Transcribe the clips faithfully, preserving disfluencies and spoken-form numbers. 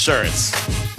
insurance.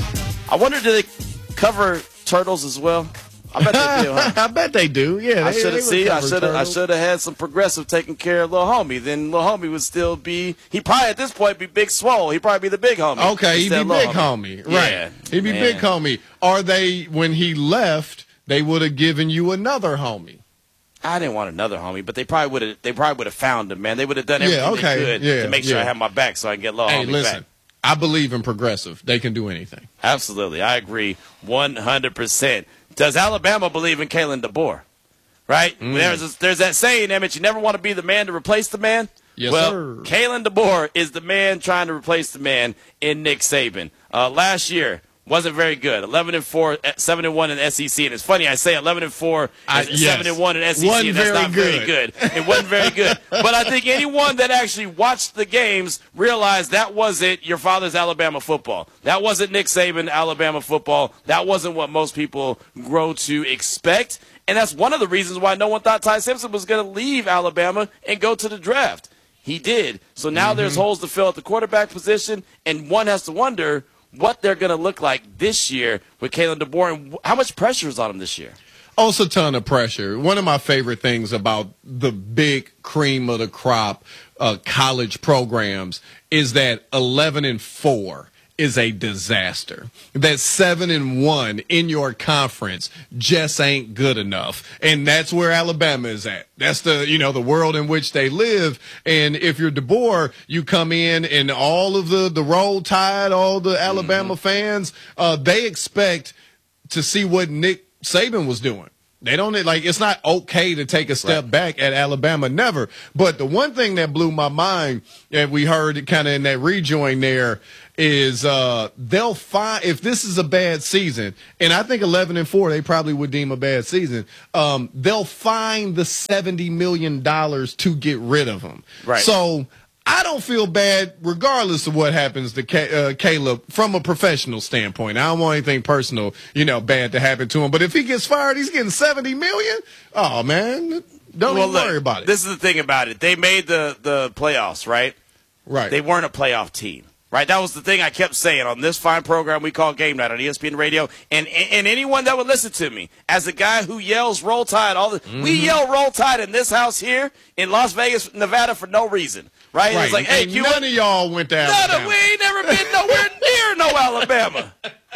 I wonder, do they cover turtles as well? I bet they do, huh? I bet they do. Yeah, I they, should they have seen. I would cover should have. I turtles. should have had some Progressive taking care of little homie. Then little homie would still be. He probably at this point be Big Swole. He'd probably be the big homie. Okay, he'd be instead of big little homie. Right. Yeah, He'd be man. big homie. Or they, when he left, they would have given you another homie. I didn't want another homie, but they probably would have. They probably would have found him, man. They would have done everything Yeah, okay. they could Yeah, to make sure yeah. I have my back, so I can get little Hey, homie listen, back. I believe in Progressive. They can do anything. Absolutely, I agree one hundred percent. Does Alabama believe in Kalen DeBoer? Right? Mm. There's a, there's that saying, Emmett, you never want to be the man to replace the man. Yes, well, sir. Kalen DeBoer is the man trying to replace the man in Nick Saban. Uh, last year wasn't very good. eleven and four, seven and one in the S E C, and it's funny I say eleven and four, I- seven yes. and one in S E C, Wasn't and that's very not very good. good. It wasn't very good. But I think anyone that actually watched the games realized that wasn't your father's Alabama football. That wasn't Nick Saban Alabama football. That wasn't what most people grow to expect. And that's one of the reasons why no one thought Ty Simpson was going to leave Alabama and go to the draft. He did. So now Mm-hmm. there's holes to fill at the quarterback position, and one has to wonder what they're going to look like this year with Kalen DeBoer and how much pressure is on him this year. Also, a ton of pressure. One of my favorite things about the big cream of the crop uh, college programs is that eleven and four is a disaster. That seven and one in your conference just ain't good enough. And that's where Alabama is at. That's the, you know, the world in which they live. And if you're DeBoer, you come in and all of the, the Roll Tide, all the Alabama mm-hmm. fans, uh, they expect to see what Nick Saban was doing. They don't, like, it's not okay to take a step right. back at Alabama, never. But the one thing that blew my mind, and we heard kind of in that rejoin there, is uh, they'll find, if this is a bad season, and I think eleven and four they probably would deem a bad season, um, they'll find the seventy million dollars to get rid of him. Right. So I don't feel bad regardless of what happens to K- uh, Caleb from a professional standpoint. I don't want anything personal, you know, bad to happen to him. But if he gets fired, he's getting seventy million dollars. Oh, man, don't well, even look, worry about it. This is the thing about it. They made the, the playoffs, right? Right. They weren't a playoff team. Right, that was the thing I kept saying on this fine program we call Game Night on E S P N Radio, and and anyone that would listen to me, as a guy who yells Roll Tide, all the mm-hmm. we yell Roll Tide in this house here in Las Vegas, Nevada, for no reason. Right? Right. It's like, hey, and Q, none of y'all went to Alabama. None of, we ain't never been nowhere near no Alabama.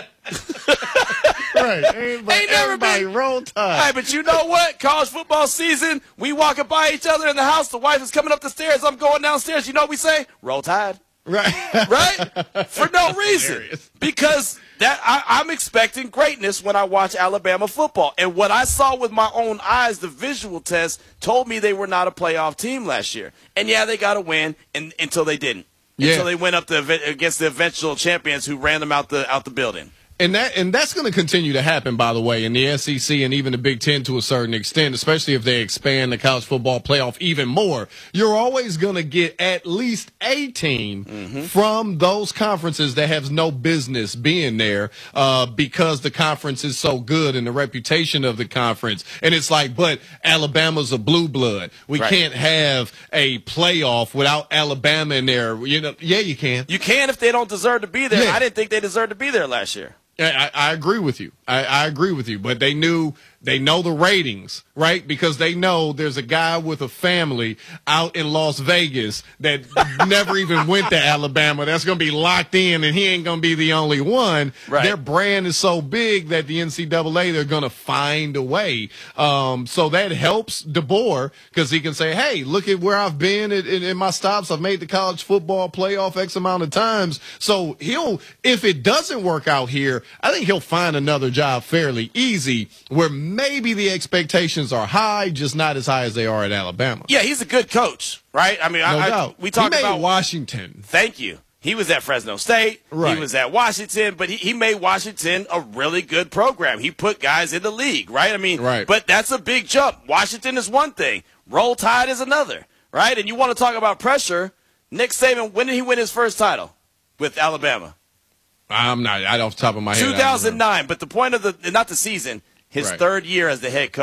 Right. Everybody, ain't never everybody been. Roll Tide. Hey, but you know what? College football season, we walking by each other in the house. The wife is coming up the stairs. I'm going downstairs. You know what we say? Roll Tide. Right. Right? For no reason. Because that I, I'm expecting greatness when I watch Alabama football. And what I saw with my own eyes, the visual test, told me they were not a playoff team last year. And, yeah, they got a win and, until they didn't. Yeah. Until they went up to, against the eventual champions who ran them out the out the building. And that and that's going to continue to happen, by the way, in the S E C and even the Big Ten to a certain extent, especially if they expand the college football playoff even more. You're always going to get at least a team mm-hmm. from those conferences that has no business being there uh, because the conference is so good and the reputation of the conference. And it's like, but Alabama's a blue blood. We right. can't have a playoff without Alabama in there. You know, yeah, you can. You can if they don't deserve to be there. Yeah. I didn't think they deserved to be there last year. I, I agree with you. I, I agree with you. But they knew they know the ratings, right? Because they know there's a guy with a family out in Las Vegas that never even went to Alabama. That's going to be locked in, and he ain't going to be the only one. Right. Their brand is so big that the N C double A, they're going to find a way. Um, so that helps DeBoer because he can say, hey, look at where I've been in, in, in my stops. I've made the college football playoff X amount of times. So he'll, if it doesn't work out here, I think he'll find another job fairly easy where maybe the expectations are high, just not as high as they are at Alabama. Yeah, he's a good coach, right? I mean, no I, doubt. I, we talked he made about Washington. Thank you. He was at Fresno State. Right. He was at Washington, but he, he made Washington a really good program. He put guys in the league, right? I mean, right. But that's a big jump. Washington is one thing. Roll Tide is another, right? And you want to talk about pressure. Nick Saban, when did he win his first title with Alabama? I'm not, I off the top of my head. two thousand nine, but the point of the, not the season, his right. third year as the head coach.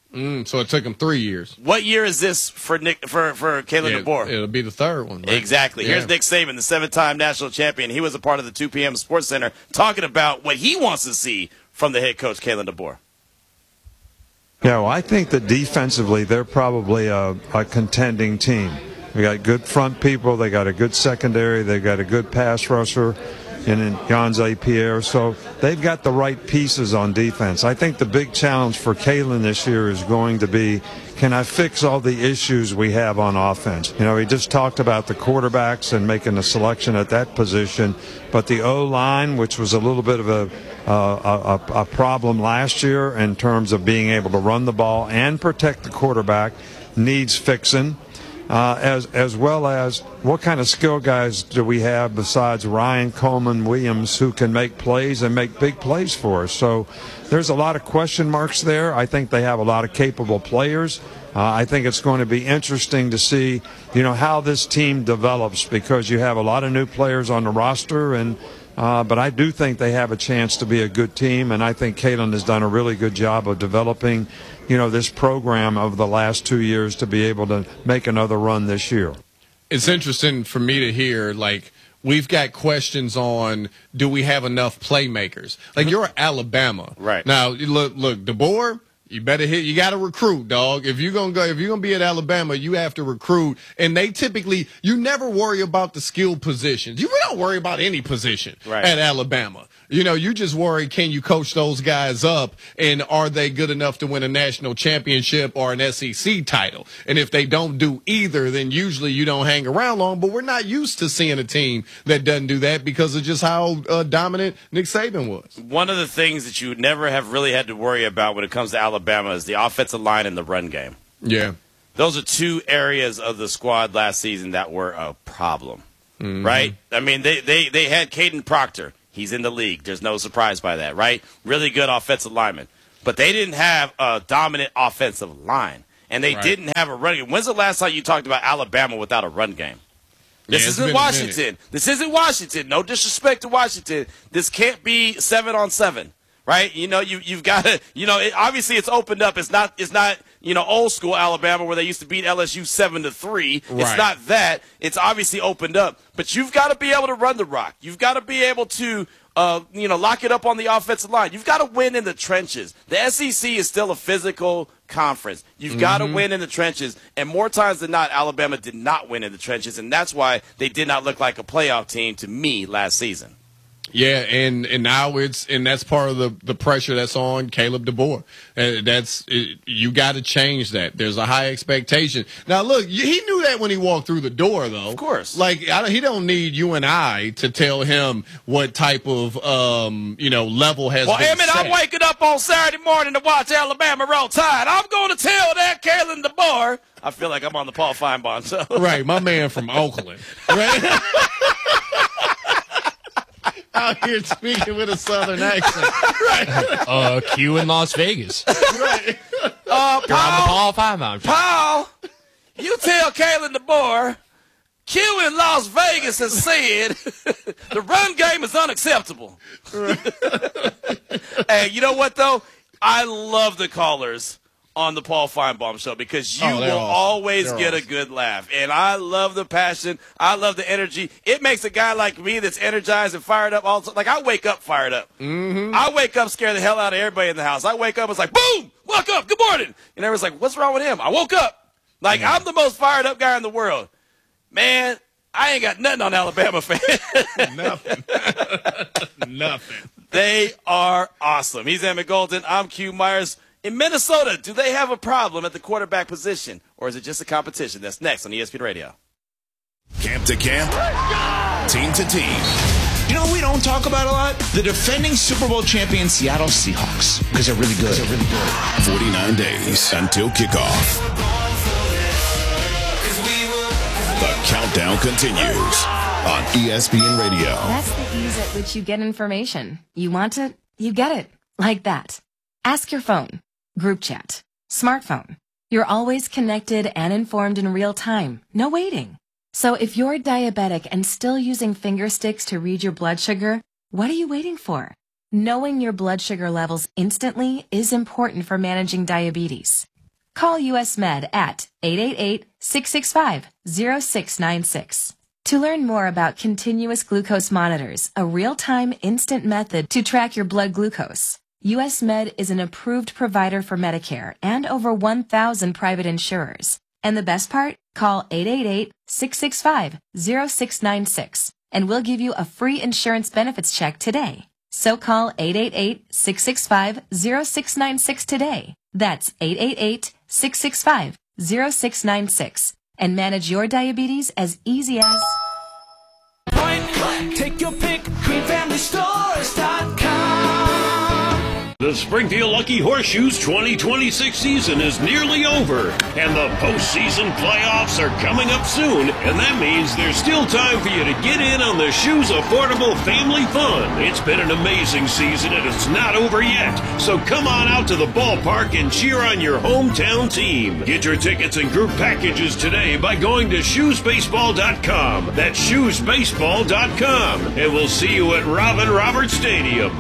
Mm, so it took him three years. What year is this for Nick for for Kalen Yeah, DeBoer? It'll be the third one. Right? Exactly. Yeah. Here's Nick Saban, the seven-time national champion. He was a part of the two p.m. Sports Center talking about what he wants to see from the head coach, Kalen DeBoer. Yeah, well, I think that defensively they're probably a, a contending team. They got good front people. They got a good secondary. They got a good pass rusher in Yonze Pierre. So they've got the right pieces on defense. I think the big challenge for Kalen this year is going to be, can I fix all the issues we have on offense? You know, he just talked about the quarterbacks and making a selection at that position, but the O-line, which was a little bit of a, uh, a, a problem last year in terms of being able to run the ball and protect the quarterback, needs fixing. Uh, as as well as what kind of skill guys do we have besides Ryan Coleman Williams who can make plays and make big plays for us. So there's a lot of question marks there. I think they have a lot of capable players. Uh, I think it's going to be interesting to see, you know, how this team develops because you have a lot of new players on the roster and Uh, but I do think they have a chance to be a good team, and I think Kalen has done a really good job of developing, you know, this program over the last two years to be able to make another run this year. It's interesting for me to hear, like, we've got questions on, do we have enough playmakers? Like, you're Alabama. Right. Now, look, look, DeBoer, you better hit, you got to recruit, dog. If you're going to go, if you're going to be at Alabama, you have to recruit. And they typically, you never worry about the skill positions. You don't worry about any position right. at Alabama. You know, you just worry, can you coach those guys up and are they good enough to win a national championship or an S E C title? And if they don't do either, then usually you don't hang around long. But we're not used to seeing a team that doesn't do that because of just how uh, dominant Nick Saban was. One of the things that you never have really had to worry about when it comes to Alabama is the offensive line and the run game. Yeah. Those are two areas of the squad last season that were a problem, mm-hmm. right? I mean, they, they, they had Caden Proctor. He's in the league. There's no surprise by that, right? Really good offensive lineman. But they didn't have a dominant offensive line, and they right. didn't have a run game. When's the last time you talked about Alabama without a run game? This yeah, isn't Washington. This isn't Washington. No disrespect to Washington. This can't be seven on seven, right? You know, you you've got to. You know, it, obviously it's opened up. It's not. It's not. You know, old school Alabama where they used to beat L S U seven to three. Right. It's not that. It's obviously opened up. But you've got to be able to run the rock. You've got to be able to. Uh, you know, lock it up on the offensive line. You've got to win in the trenches. The S E C is still a physical conference. You've mm-hmm. got to win in the trenches. And more times than not, Alabama did not win in the trenches, and that's why they did not look like a playoff team to me last season. Yeah, and, and now it's and that's part of the, the pressure that's on Caleb DeBoer. Uh, that's it, you got to change that. There's a high expectation. Now, look, he knew that when he walked through the door, though. Of course, like I, he don't need you and I to tell him what type of um you know level has. Well, been Emmett, set. I'm waking up on Saturday morning to watch Alabama roll Tide. I'm going to tell that Kalen DeBoer. I feel like I'm on the Paul Feinbaum show. Right, my man from Oakland. Right. Out here speaking with a southern accent. Right. Uh, Q in Las Vegas. Right. Uh, You're on the Paul, Paul Feinbaum show. Paul, you tell Kalen DeBoer, Q in Las Vegas has said the run game is unacceptable. Hey, you know what, though? I love the callers on the Paul Feinbaum show because you oh, will awesome. always they're get awesome. a good laugh. And I love the passion. I love the energy. It makes a guy like me that's energized and fired up. Also, like, I wake up fired up. Mm-hmm. I wake up scared the hell out of everybody in the house. I wake up, it's like, boom, woke up, good morning. And everyone's like, what's wrong with him? I woke up. Like, mm-hmm. I'm the most fired up guy in the world. Man, I ain't got nothing on Alabama fans. Nothing. Nothing. They are awesome. He's Emmett Golden. I'm Q Myers. In Minnesota, do they have a problem at the quarterback position, or is it just a competition? That's next on E S P N Radio. Camp to camp, team to team. You know what we don't talk about a lot? The defending Super Bowl champion Seattle Seahawks, because they're really good. They're really good. forty-nine days until kickoff. The countdown continues on E S P N Radio. That's the ease at which you get information. You want it, you get it. Like that. Ask your phone. Group chat. Smartphone. You're always connected and informed in real time. No waiting. So if you're diabetic and still using finger sticks to read your blood sugar, what are you waiting for? Knowing your blood sugar levels instantly is important for managing diabetes. Call U S Med at eight eight eight, six six five, zero six nine six. To learn more about continuous glucose monitors, a real-time instant method to track your blood glucose, U S Med is an approved provider for Medicare and over one thousand private insurers. And the best part? Call eight eight eight, six six five, zero six nine six and we'll give you a free insurance benefits check today. So call eight eight eight, six six five, zero six nine six today. That's eight eight eight, six six five, zero six nine six and manage your diabetes as easy as... Point click, take your pick, green family stores dot com. The Springfield Lucky Horseshoes twenty twenty-six season is nearly over, and the postseason playoffs are coming up soon, and that means there's still time for you to get in on the Shoes Affordable Family Fun. It's been an amazing season, and it's not over yet, so come on out to the ballpark and cheer on your hometown team. Get your tickets and group packages today by going to shoes baseball dot com. That's shoes baseball dot com, and we'll see you at Robin Roberts Stadium.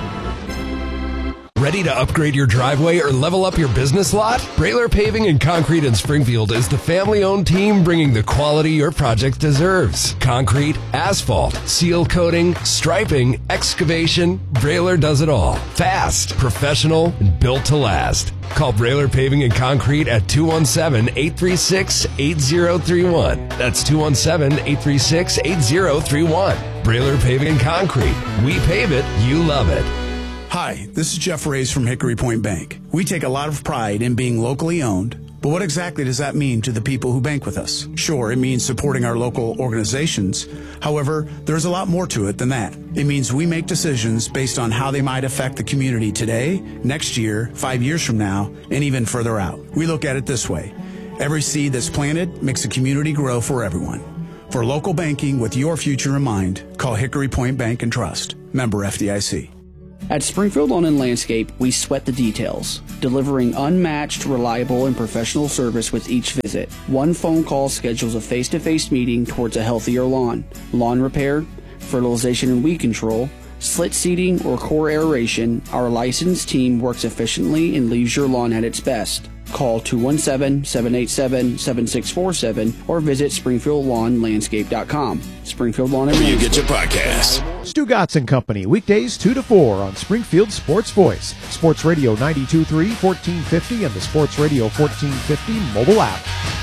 Ready to upgrade your driveway or level up your business lot? Brailer Paving and Concrete in Springfield is the family-owned team bringing the quality your project deserves. Concrete, asphalt, seal coating, striping, excavation, Brailer does it all. Fast, professional, and built to last. Call Brailer Paving and Concrete at two one seven, eight three six, eight zero three one. That's two one seven, eight three six, eight zero three one. Brailer Paving and Concrete. We pave it, you love it. Hi, this is Jeff Reyes from Hickory Point Bank. We take a lot of pride in being locally owned, but what exactly does that mean to the people who bank with us? Sure, it means supporting our local organizations. However, there's a lot more to it than that. It means we make decisions based on how they might affect the community today, next year, five years from now, and even further out. We look at it this way. Every seed that's planted makes the community grow for everyone. For local banking with your future in mind, call Hickory Point Bank and Trust. Member F D I C. At Springfield Lawn and Landscape, we sweat the details, delivering unmatched, reliable, and professional service with each visit. One phone call schedules a face-to-face meeting towards a healthier lawn. Lawn repair, fertilization and weed control, slit seeding, or core aeration, our licensed team works efficiently and leaves your lawn at its best. Call two one seven, seven eight seven, seven six four seven or visit springfield lawn landscape dot com. Springfield Lawn and Landscape. You get your podcast. Stu Gatz and Company, weekdays two to four on Springfield Sports Voice, Sports Radio ninety-two point three, fourteen fifty, and the Sports Radio fourteen fifty mobile app.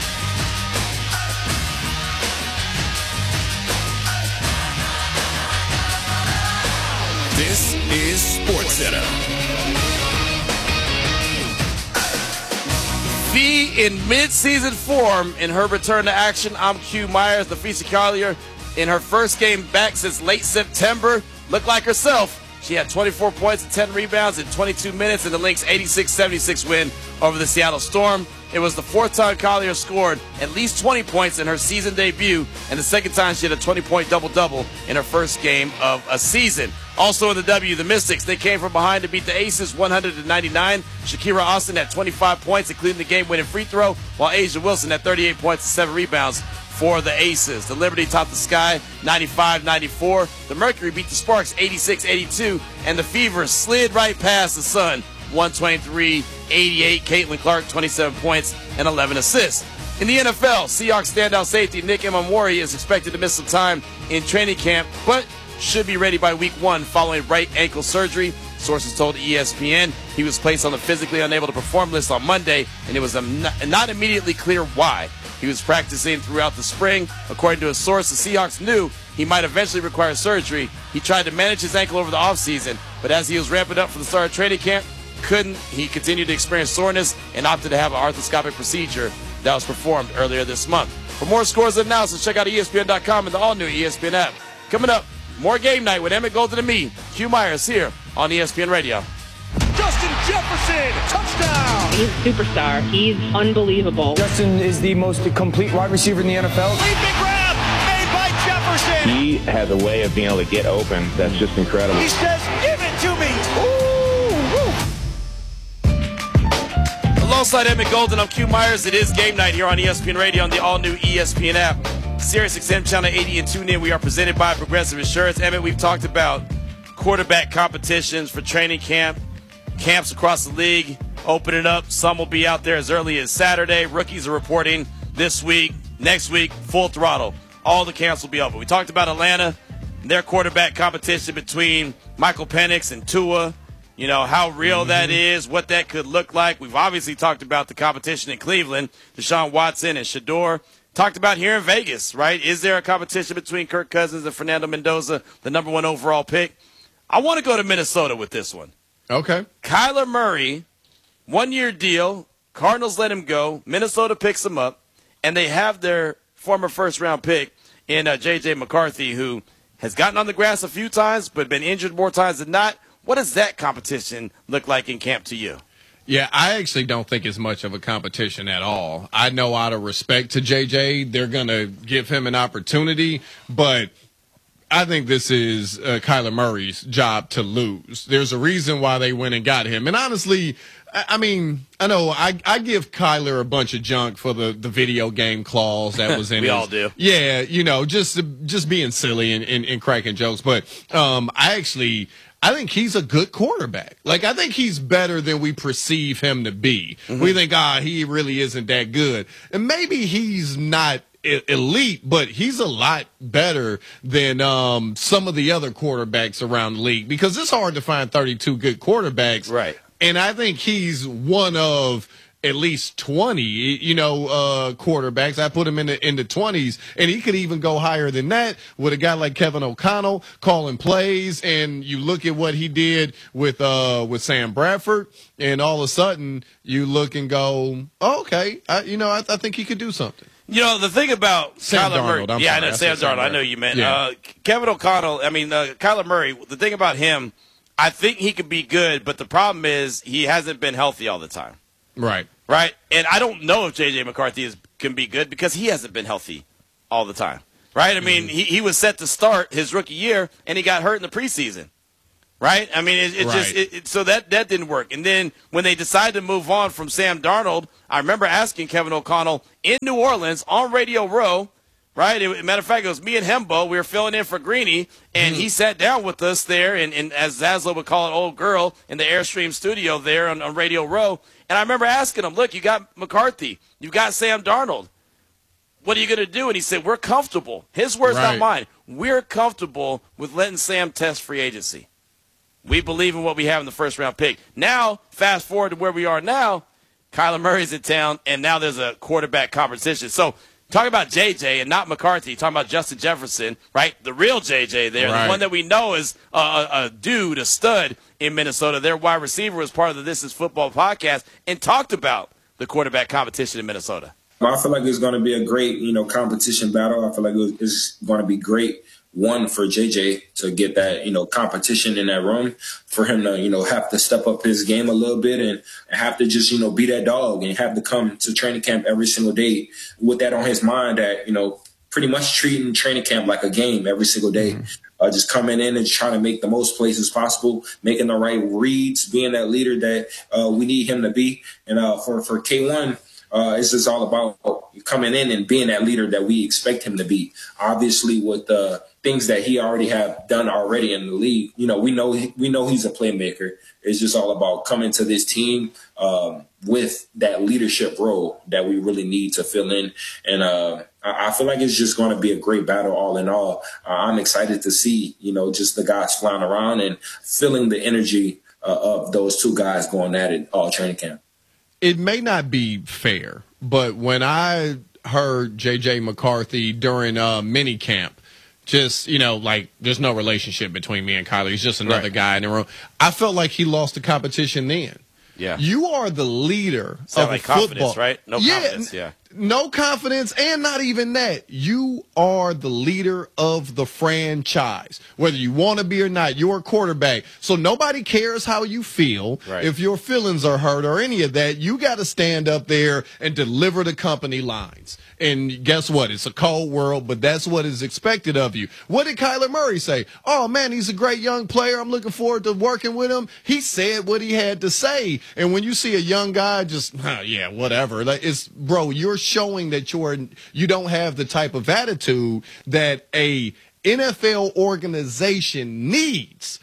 This is Sports Center. V in mid-season form in her return to action. I'm Q Myers. Nafisa Collier, in her first game back since late September, looked like herself. She had twenty-four points and ten rebounds in twenty-two minutes in the Lynx' eighty-six seventy-six win over the Seattle Storm. It was the fourth time Collier scored at least twenty points in her season debut, and the second time she had a twenty-point double-double in her first game of a season. Also in the W, the Mystics, they came from behind to beat the Aces one hundred to ninety-nine. Shakira Austin had twenty-five points, including the game-winning free throw, while Asia Wilson had thirty-eight points and seven rebounds for the Aces. The Liberty topped the Sky ninety-five ninety-four. The Mercury beat the Sparks eighty-six eighty-two, and the Fever slid right past the Sun one twenty-three eighty-eight. Caitlin Clark, twenty-seven points and eleven assists. In the N F L, Seahawks standout safety Nick Emamori is expected to miss some time in training camp, but should be ready by week one following right ankle surgery. Sources told E S P N he was placed on the physically unable to perform list on Monday, and it was not immediately clear why. He was practicing throughout the spring. According to a source, the Seahawks knew he might eventually require surgery. He tried to manage his ankle over the offseason, but as he was ramping up for the start of training camp, couldn't. He continued to experience soreness and opted to have an arthroscopic procedure that was performed earlier this month. For more scores and analysis, check out E S P N dot com and the all-new E S P N app. Coming up, more game night with Emmett Golden and me, Q Myers, here on E S P N Radio. Justin Jefferson, touchdown! He's a superstar. He's unbelievable. Justin is the most complete wide receiver in the N F L. Leaping grab made by Jefferson. He has a way of being able to get open that's just incredible. He says, give it to me. Ooh, woo. Alongside Emmett Golden, I'm Q Myers. It is game night here on E S P N Radio on the all-new E S P N app. Sirius X M Channel eighty and tune in. We are presented by Progressive Insurance. Emmett, we've talked about quarterback competitions for training camp, camps across the league. opening up. Some will be out there as early as Saturday. Rookies are reporting this week. Next week, full throttle. All the camps will be open. We talked about Atlanta, their quarterback competition between Michael Penix and Tua. You know, how real mm-hmm. that is, what that could look like. We've obviously talked about the competition in Cleveland, Deshaun Watson and Shador. Talked about here in Vegas, right? Is there a competition between Kirk Cousins and Fernando Mendoza, the number one overall pick? I want to go to Minnesota with this one. Okay. Kyler Murray, one-year deal. Cardinals let him go. Minnesota picks him up. And they have their former first-round pick in uh, J J. McCarthy, who has gotten on the grass a few times but been injured more times than not. What does that competition look like in camp to you? Yeah, I actually don't think it's much of a competition at all. I know out of respect to J J, they're going to give him an opportunity, but I think this is uh, Kyler Murray's job to lose. There's a reason why they went and got him. And honestly, I mean, I know I, I give Kyler a bunch of junk for the, the video game clause that was in we his, all do. Yeah, you know, just just being silly and, and, and cracking jokes. But um, I actually I think he's a good quarterback. Like, I think he's better than we perceive him to be. Mm-hmm. We think, ah, he really isn't that good. And maybe he's not elite, but he's a lot better than um, some of the other quarterbacks around the league, because it's hard to find thirty-two good quarterbacks. Right. And I think he's one of at least twenty, you know, uh, quarterbacks. I put him in the in the twenties, and he could even go higher than that with a guy like Kevin O'Connell calling plays. And you look at what he did with uh, with Sam Bradford, and all of a sudden you look and go, oh, okay, I, you know, I, I think he could do something. You know, the thing about Sam Kyler Darnold, Murray, I'm yeah, sorry, I know I Sam said Sam Darnold. I know you meant yeah. uh, Kevin O'Connell. I mean, uh, Kyler Murray. The thing about him, I think he could be good, but the problem is he hasn't been healthy all the time. Right. Right? And I don't know if J J. McCarthy is, can be good because he hasn't been healthy all the time. Right? I mean, mm-hmm. he, he was set to start his rookie year, and he got hurt in the preseason. Right? I mean, it, it right. just it, it, so that, that didn't work. And then when they decided to move on from Sam Darnold, I remember asking Kevin O'Connell in New Orleans on Radio Row, right? It, matter of fact, it was me and Hembo. We were filling in for Greeny, and mm-hmm. he sat down with us there, and, and as Zaslow would call it, old girl, in the Airstream studio there on, on Radio Row. And I remember asking him, look, you got McCarthy. You've got Sam Darnold. What are you going to do? And he said, we're comfortable. His words, right. not mine. We're comfortable with letting Sam test free agency. We believe in what we have in the first-round pick. Now, fast forward to where we are now, Kyler Murray's in town, and now there's a quarterback competition. So, talking about J J and not McCarthy, talking about Justin Jefferson, right? The real J J there, right. The one that we know is a, a, a dude, a stud in Minnesota. Their wide receiver was part of the This Is Football podcast and talked about the quarterback competition in Minnesota. I feel like it's going to be a great, you know, competition battle. I feel like it's going to be great. One, for J J to get that, you know, competition in that room, for him to, you know, have to step up his game a little bit and have to just, you know, be that dog and have to come to training camp every single day with that on his mind, that, you know, pretty much treating training camp like a game every single day. Mm-hmm. Uh, just coming in and trying to make the most plays as possible, making the right reads, being that leader that uh, we need him to be. And uh, for, for K one, Uh, it's just all about coming in and being that leader that we expect him to be. Obviously, with the things that he already have done already in the league, you know, we know we know he's a playmaker. It's just all about coming to this team um, with that leadership role that we really need to fill in. And uh, I, I feel like it's just going to be a great battle all in all. Uh, I'm excited to see, you know, just the guys flying around and feeling the energy uh, of those two guys going at it all training camp. It may not be fair, but when I heard J J. McCarthy during uh, mini camp, just, you know, like there's no relationship between me and Kyler. He's just another right. guy in the room. I felt like he lost the competition then. Yeah. You are the leader Sound of like a football. Confidence, right? No yeah, confidence, yeah. No confidence, and not even that. You are the leader of the franchise. Whether you want to be or not, you're a quarterback. So nobody cares how you feel. Right. If your feelings are hurt or any of that, you got to stand up there and deliver the company lines. And guess what? It's a cold world, but that's what is expected of you. What did Kyler Murray say? Oh, man, he's a great young player. I'm looking forward to working with him. He said what he had to say. And when you see a young guy just, huh, yeah, whatever. Like, it's, bro, you're showing that you're you don't have the type of attitude that a N F L organization needs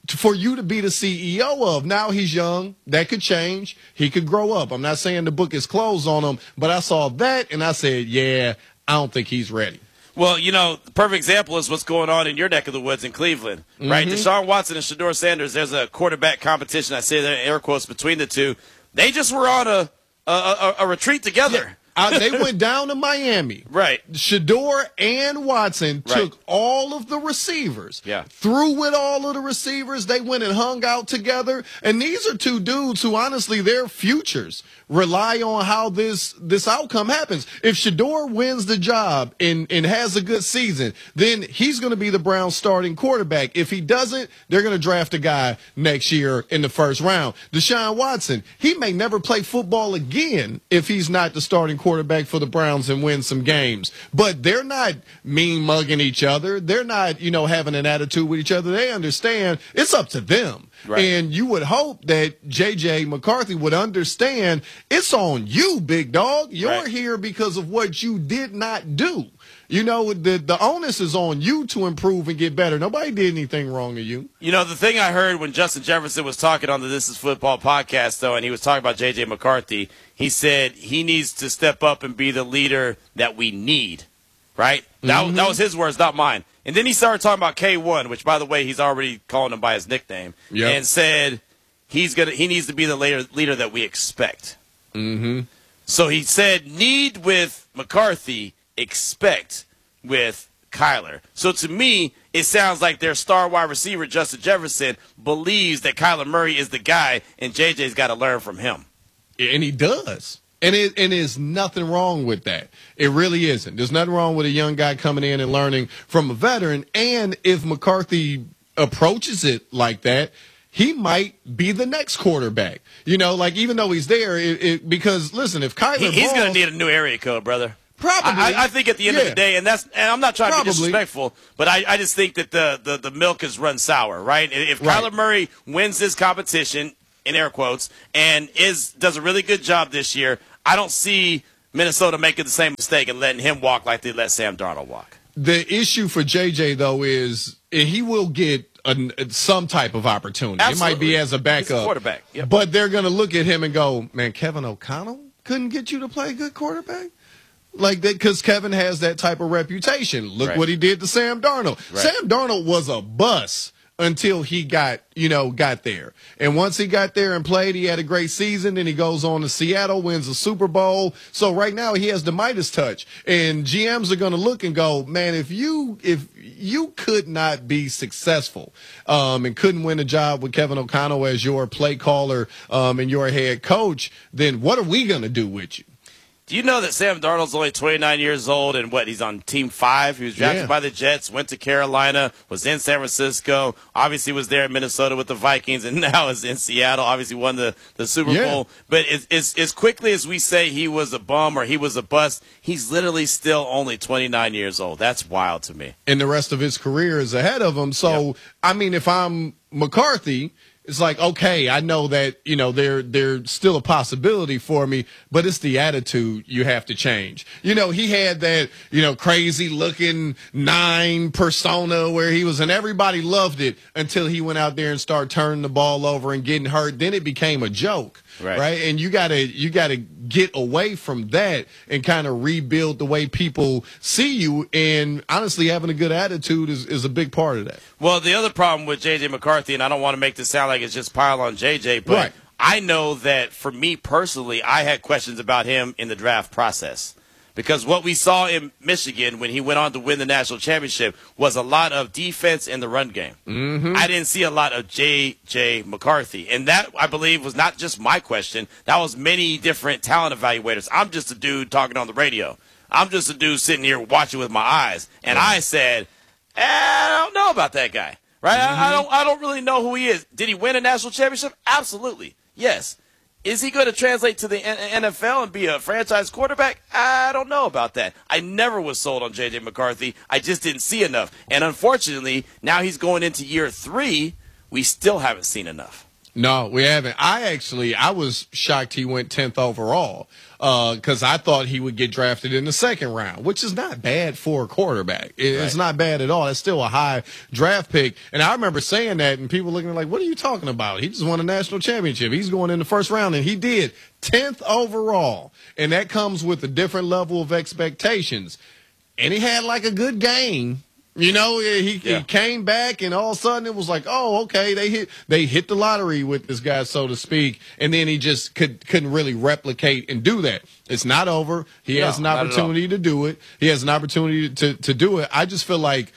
for you to be the C E O of. Now he's young. That could change. He could grow up. I'm not saying the book is closed on him, but I saw that and I said, yeah, I don't think he's ready. Well, you know, the perfect example is what's going on in your neck of the woods in Cleveland, right? Mhm. Deshaun Watson and Shedeur Sanders, there's a quarterback competition, I say that in air quotes, between the two. They just were on a a, a, a retreat together. Yeah. Uh, they went down to Miami. Right. Shedeur and Watson Right. took all of the receivers. Yeah. Threw with all of the receivers. They went and hung out together. And these are two dudes who, honestly, their futures rely on how this this outcome happens. If Shedeur wins the job and, and has a good season, then he's going to be the Browns' starting quarterback. If he doesn't, they're going to draft a guy next year in the first round. Deshaun Watson, he may never play football again if he's not the starting quarterback for the Browns and win some games. But they're not mean mugging each other. They're not, you know, having an attitude with each other. They understand it's up to them. Right. And you would hope that J J McCarthy would understand it's on you, big dog. You're Right. here because of what you did not do. You know, the the onus is on you to improve and get better. Nobody did anything wrong to you. You know, the thing I heard when Justin Jefferson was talking on the This Is Football podcast, though, and he was talking about J J McCarthy, he said he needs to step up and be the leader that we need, right? That, Mhm. that was his words, not mine. And then he started talking about K one, which, by the way, he's already calling him by his nickname, Yep. and said he's gonna he needs to be the leader, leader that we expect. Mm-hmm. So he said need with McCarthy, expect with Kyler. So to me, it sounds like their star wide receiver, Justin Jefferson, believes that Kyler Murray is the guy, and J J's got to learn from him. And he does. And it and there's nothing wrong with that. It really isn't. There's nothing wrong with a young guy coming in and learning from a veteran. And if McCarthy approaches it like that, he might be the next quarterback. You know, like even though he's there, it, it, because listen, if Kyler He, he's balls- going to need a new area code, brother. Probably. I, I think at the end of Yeah. the day, and that's and I'm not trying Probably. to be disrespectful, but I, I just think that the, the, the milk has run sour, right? If Right. Kyler Murray wins this competition, in air quotes, and is does a really good job this year, I don't see Minnesota making the same mistake and letting him walk like they let Sam Darnold walk. The issue for J J, though, is he will get a, some type of opportunity. Absolutely. It might be as a backup. He's a quarterback. Yep. But they're going to look at him and go, man, Kevin O'Connell couldn't get you to play good quarterback? Like that, because Kevin has that type of reputation. Look Right. what he did to Sam Darnold. Right. Sam Darnold was a bust until he got, you know, got there. And once he got there and played, he had a great season. Then he goes on to Seattle, wins the Super Bowl. So right now he has the Midas touch. And G Ms are going to look and go, man, if you if you could not be successful um, and couldn't win a job with Kevin O'Connell as your play caller um, and your head coach, then what are we going to do with you? Do you know that Sam Darnold's only twenty-nine years old and what, he's on team five? He was drafted Yeah. by the Jets, went to Carolina, was in San Francisco, obviously was there in Minnesota with the Vikings, and now is in Seattle, obviously won the, the Super Yeah. Bowl. But as, as, as quickly as we say he was a bum or he was a bust, he's literally still only twenty-nine years old. That's wild to me. And the rest of his career is ahead of him. So, Yep. I mean, if I'm McCarthy, it's like, okay, I know that, you know, they're, they're still a possibility for me, but it's the attitude you have to change. You know, he had that, you know, crazy looking nine persona where he was, and everybody loved it until he went out there and started turning the ball over and getting hurt. Then it became a joke. Right. Right. And you gotta, you gotta get away from that and kind of rebuild the way people see you. And honestly, having a good attitude is, is a big part of that. Well, the other problem with J J McCarthy, and I don't want to make this sound like it's just pile on J J, but Right. I know that for me personally, I had questions about him in the draft process. Because what we saw in Michigan when he went on to win the national championship was a lot of defense in the run game. Mm-hmm. I didn't see a lot of J J McCarthy. And that, I believe, was not just my question. That was many different talent evaluators. I'm just a dude talking on the radio. I'm just a dude sitting here watching with my eyes. And I said, eh, I don't know about that guy. Right? Mm-hmm. I, I don't I don't really know who he is. Did he win a national championship? Absolutely. Yes. Is he going to translate to the N F L and be a franchise quarterback? I don't know about that. I never was sold on J J McCarthy. I just didn't see enough. And unfortunately, now he's going into year three. We still haven't seen enough. No, we haven't. I actually, I was shocked he went tenth overall because uh, I thought he would get drafted in the second round, which is not bad for a quarterback. It's right. not bad at all. It's still a high draft pick. And I remember saying that and people looking like, what are you talking about? He just won a national championship. He's going in the first round, and he did. tenth overall. And that comes with a different level of expectations. And he had like a good game. You know, he, yeah. he came back, and all of a sudden it was like, oh, okay, they hit they hit the lottery with this guy, so to speak, and then he just could, couldn't really replicate and do that. It's not over. He no, has an opportunity to do it. He has an opportunity to, to do it. I just feel like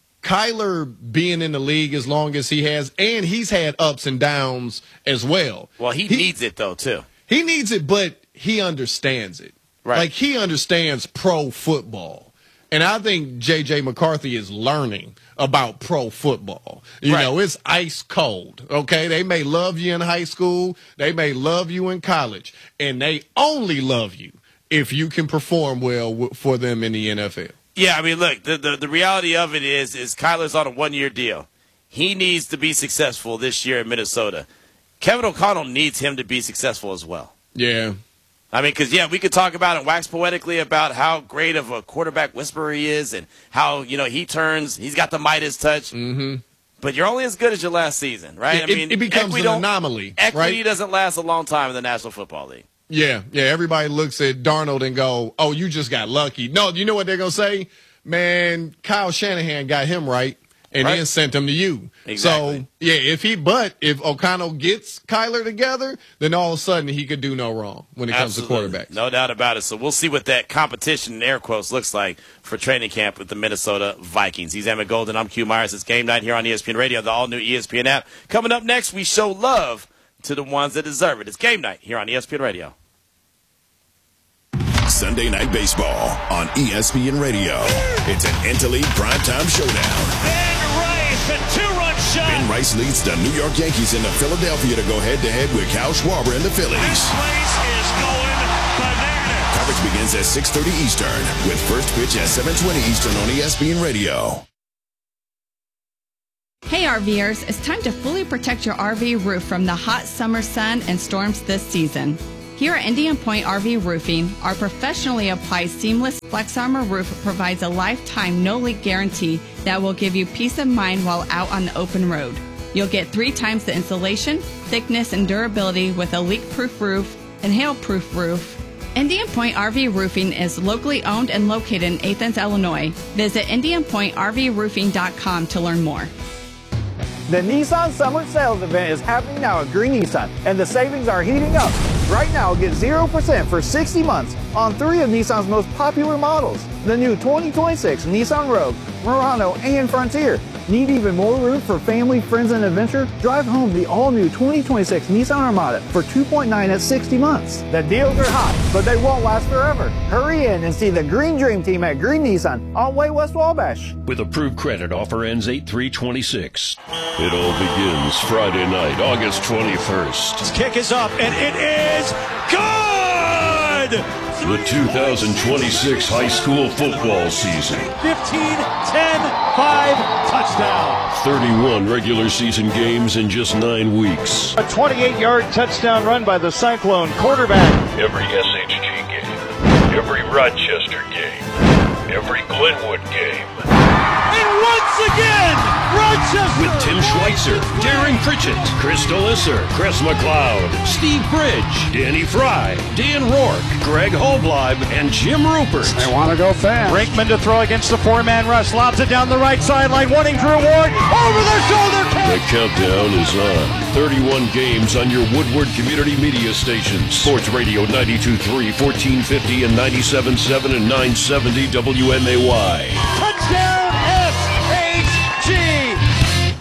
Kyler being in the league as long as he has, and he's had ups and downs as well. Well, he, he needs it, though, too. He needs it, but he understands it. Right. Like, he understands pro football. And I think J J McCarthy is learning about pro football. You right. know, it's ice cold, okay? They may love you in high school. They may love you in college. And they only love you if you can perform well w- for them in the N F L. Yeah, I mean, look, the, the, the reality of it is, is Kyler's on a one-year deal. He needs to be successful this year in Minnesota. Kevin O'Connell needs him to be successful as well. Yeah. I mean, because, yeah, we could talk about and wax poetically about how great of a quarterback whisperer he is and how, you know, he turns, he's got the Midas touch. Mm-hmm. But you're only as good as your last season, right? It, I mean, it becomes an anomaly, Equity right? doesn't last a long time in the National Football League. Yeah, yeah, everybody looks at Darnold and go, oh, you just got lucky. No, you know what they're going to say? Man, Kyle Shanahan got him right. And right. then sent him to you. Exactly. So, yeah, if he, but if O'Connell gets Kyler together, then all of a sudden he could do no wrong when it Absolutely. comes to quarterbacks. No doubt about it. So we'll see what that competition in air quotes looks like for training camp with the Minnesota Vikings. He's Emmett Golden. I'm Q Myers. It's Game Night here on E S P N Radio, the all-new E S P N app. Coming up next, we show love to the ones that deserve it. It's Game Night here on E S P N Radio. Sunday Night Baseball on E S P N Radio. It's an Interleague primetime showdown. A two-run shot. Ben Rice leads the New York Yankees into Philadelphia to go head-to-head with Kyle Schwarber and the Phillies. This place is going bananas. Coverage begins at six thirty Eastern with first pitch at seven twenty Eastern on E S P N Radio. Hey RVers, it's time to fully protect your R V roof from the hot summer sun and storms this season. Here at Indian Point R V Roofing, our professionally applied seamless Flex Armor roof provides a lifetime no-leak guarantee that will give you peace of mind while out on the open road. You'll get three times the insulation, thickness, and durability with a leak-proof roof and hail-proof roof. Indian Point R V Roofing is locally owned and located in Athens, Illinois. Visit indian point r v roofing dot com to learn more. The Nissan Summer Sales Event is happening now at Green Nissan, and the savings are heating up. Right now, get zero percent for sixty months on three of Nissan's most popular models. The new twenty twenty-six Nissan Rogue, Murano, and Frontier. Need even more room for family, friends, and adventure? Drive home the all-new twenty twenty-six Nissan Armada for two point nine at sixty months. The deals are hot, but they won't last forever. Hurry in and see the Green Dream Team at Green Nissan on Way West Wabash. With approved credit, offer ends eight three twenty-six. It all begins Friday night, August twenty-first. This kick is up, and it is good! The two thousand twenty-six high school football season. fifteen, ten, five, touchdown. thirty-one regular season games in just nine weeks. A twenty-eight-yard touchdown run by the Cyclone quarterback. Every S H G game, every Rochester game, every Glenwood game. And once again, Rochester! With Tim Schweitzer, Darren Pritchett, Chris DeLisser, Chris McLeod, Steve Bridge, Danny Fry, Dan Rourke, Greg Holbleib, and Jim Rupert. They want to go fast. Brinkman to throw against the four-man rush. Lobs it down the right sideline, wanting Drew Ward. Over the shoulder catch! The countdown is on. thirty-one games on your Woodward Community Media stations. Sports Radio ninety-two point three, fourteen fifty, and ninety-seven point seven and nine seventy W M A Y. Touchdown S H G!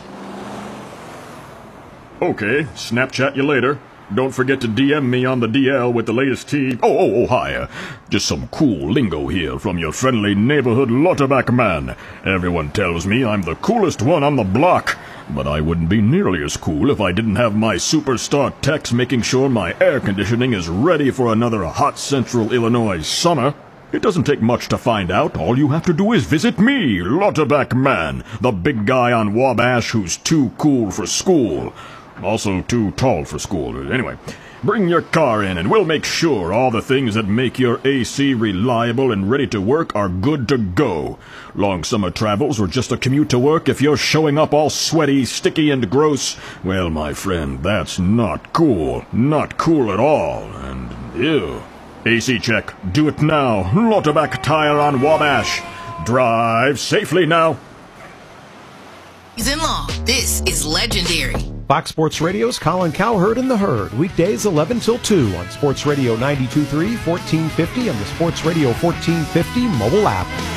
Okay, Snapchat you later. Don't forget to D M me on the D L with the latest tea. Oh, oh, oh, hi. Uh, just some cool lingo here from your friendly neighborhood Lauterbach man. Everyone tells me I'm the coolest one on the block, but I wouldn't be nearly as cool if I didn't have my superstar techs making sure my air conditioning is ready for another hot central Illinois summer. It doesn't take much to find out. All you have to do is visit me, Lauterbach man, the big guy on Wabash who's too cool for school. Also too tall for school. Anyway, bring your car in and we'll make sure all the things that make your A C reliable and ready to work are good to go. Long summer travels or just a commute to work, if you're showing up all sweaty, sticky, and gross, well, my friend, that's not cool. Not cool at all. And ew. A C check. Do it now. Lauterbach Tire on Wabash. Drive safely now. Season long. This is legendary. Fox Sports Radio's Colin Cowherd and the Herd, weekdays eleven till two on Sports Radio ninety-two point three, fourteen fifty, and the Sports Radio fourteen fifty mobile app.